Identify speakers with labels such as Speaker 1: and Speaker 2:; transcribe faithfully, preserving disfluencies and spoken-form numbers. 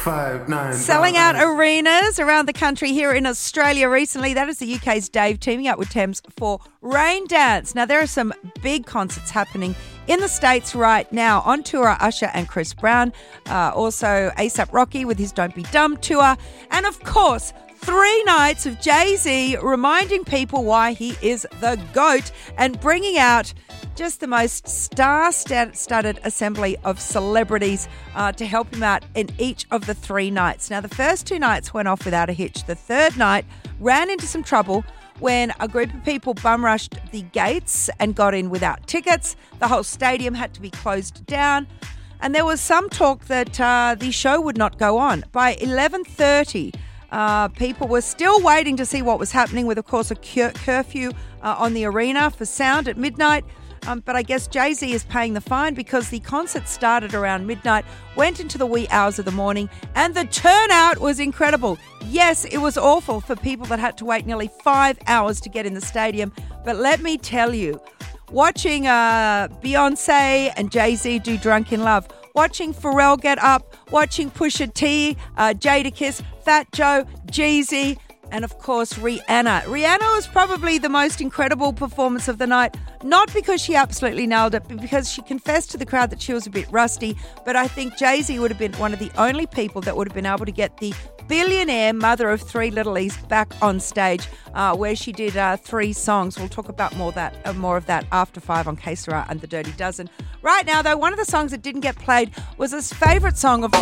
Speaker 1: five, nine.
Speaker 2: Selling out arenas around the country. Here in Australia recently. That is the U K's Dave teaming up with Thames for Rain Dance. Now, there are some big concerts happening in the States right now. On tour are Usher and Chris Brown. Uh, also, ASAP Rocky with his Don't Be Dumb tour. And, of course, three nights of Jay-Z reminding people why he is the GOAT and bringing out just the most star-studded assembly of celebrities uh, to help him out in each of the three nights. Now, the first two nights went off without a hitch. The third night ran into some trouble when a group of people bum-rushed the gates and got in without tickets. The whole stadium had to be closed down. And there was some talk that uh, the show would not go on. By eleven thirty, uh, people were still waiting to see what was happening with, of course, a cur- curfew uh, on the arena for sound at midnight. Um, but I guess Jay-Z is paying the fine because the concert started around midnight, went into the wee hours of the morning, and the turnout was incredible. Yes, it was awful for people that had to wait nearly five hours to get in the stadium. But let me tell you, watching uh, Beyonce and Jay-Z do Drunk in Love, watching Pharrell get up, watching Pusha T, uh, Jadakiss, Fat Joe, Jeezy, and, of course, Rihanna. Rihanna was probably the most incredible performance of the night, not because she absolutely nailed it, but because she confessed to the crowd that she was a bit rusty. But I think Jay-Z would have been one of the only people that would have been able to get the billionaire mother of three littlies back on stage, uh, where she did uh, three songs. We'll talk about more that uh, more of that after five on K S R A and The Dirty Dozen. Right now, though, one of the songs that didn't get played was his favourite song of